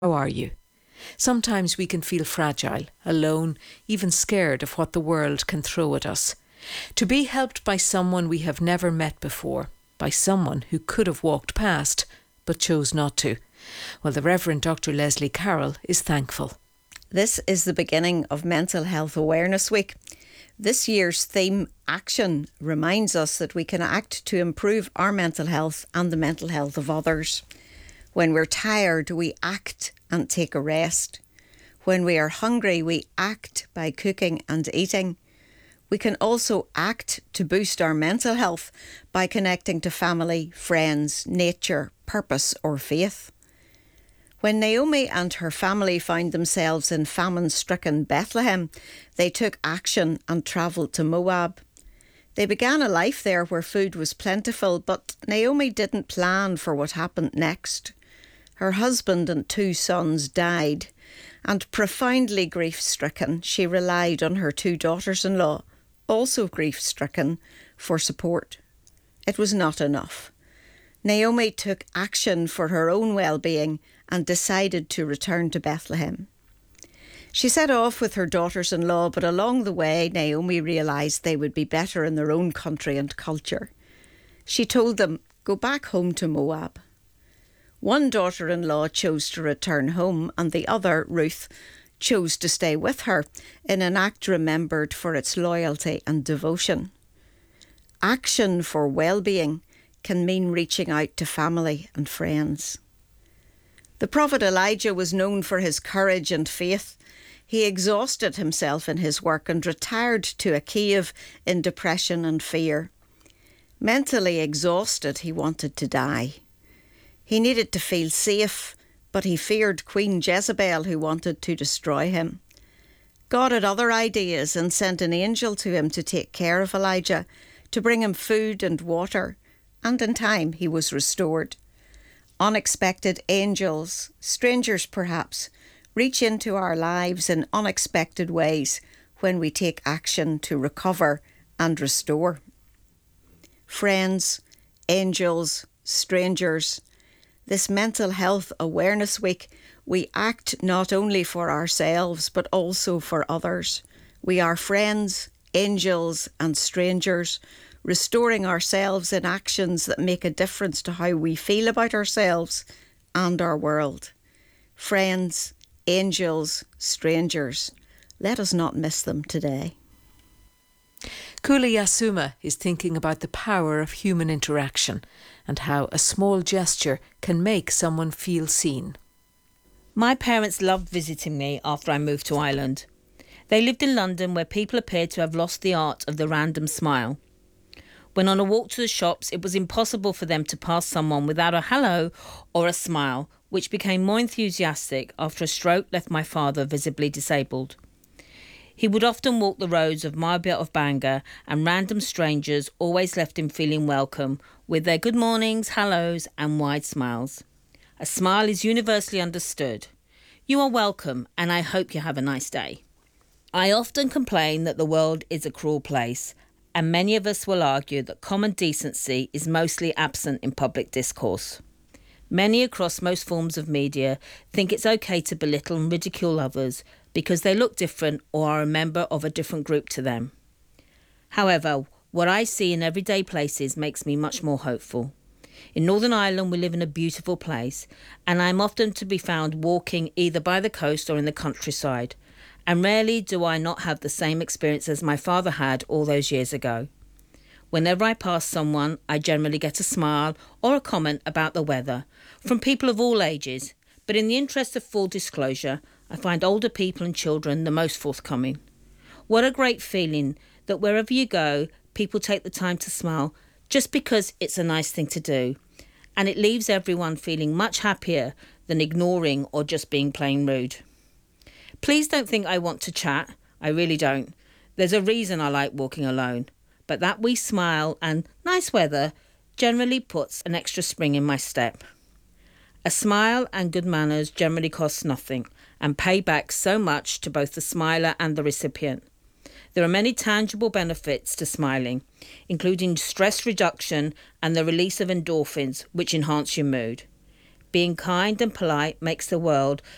How are you? Sometimes we can feel fragile, alone, even scared of what the world can throw at us. To be helped by someone we have never met before, by someone who could have walked past but chose not to. Well, the Reverend Dr. Leslie Carroll is thankful. This is the beginning of Mental Health Awareness Week. This year's theme, Action, reminds us that we can act to improve our mental health and the mental health of others. When we're tired, we act and take a rest. When we are hungry, we act by cooking and eating. We can also act to boost our mental health by connecting to family, friends, nature, purpose or faith. When Naomi and her family found themselves in famine-stricken Bethlehem, they took action and travelled to Moab. They began a life there where food was plentiful, but Naomi didn't plan for what happened next. Her husband and 2 sons died, and profoundly grief-stricken, she relied on her 2 daughters-in-law, also grief-stricken, for support. It was not enough. Naomi took action for her own well-being and decided to return to Bethlehem. She set off with her daughters-in-law, but along the way, Naomi realised they would be better in their own country and culture. She told them, "Go back home to Moab." One daughter-in-law chose to return home and the other, Ruth, chose to stay with her in an act remembered for its loyalty and devotion. Action for well-being can mean reaching out to family and friends. The prophet Elijah was known for his courage and faith. He exhausted himself in his work and retired to a cave in depression and fear. Mentally exhausted, he wanted to die. He needed to feel safe, but he feared Queen Jezebel, who wanted to destroy him. God had other ideas and sent an angel to him to take care of Elijah, to bring him food and water, and in time he was restored. Unexpected angels, strangers perhaps, reach into our lives in unexpected ways when we take action to recover and restore. Friends, angels, strangers, this Mental Health Awareness Week, we act not only for ourselves but also for others. We are friends, angels and strangers, restoring ourselves in actions that make a difference to how we feel about ourselves and our world. Friends, angels, strangers, let us not miss them today. Kula Yasuma is thinking about the power of human interaction and how a small gesture can make someone feel seen. My parents loved visiting me after I moved to Ireland. They lived in London, where people appeared to have lost the art of the random smile. When on a walk to the shops, it was impossible for them to pass someone without a hello or a smile, which became more enthusiastic after a stroke left my father visibly disabled. He would often walk the roads of my bit of Bangor, and random strangers always left him feeling welcome with their good mornings, hellos and wide smiles. A smile is universally understood. You are welcome, and I hope you have a nice day. I often complain that the world is a cruel place, and many of us will argue that common decency is mostly absent in public discourse. Many across most forms of media think it's okay to belittle and ridicule others because they look different or are a member of a different group to them. However, what I see in everyday places makes me much more hopeful. In Northern Ireland, we live in a beautiful place, and I'm often to be found walking either by the coast or in the countryside, and rarely do I not have the same experience as my father had all those years ago. Whenever I pass someone, I generally get a smile or a comment about the weather from people of all ages, but in the interest of full disclosure, I find older people and children the most forthcoming. What a great feeling that wherever you go, people take the time to smile just because it's a nice thing to do, and it leaves everyone feeling much happier than ignoring or just being plain rude. Please don't think I want to chat. I really don't. There's a reason I like walking alone. But that wee smile and nice weather generally puts an extra spring in my step. A smile and good manners generally cost nothing and pay back so much to both the smiler and the recipient. There are many tangible benefits to smiling, including stress reduction and the release of endorphins, which enhance your mood. Being kind and polite makes the world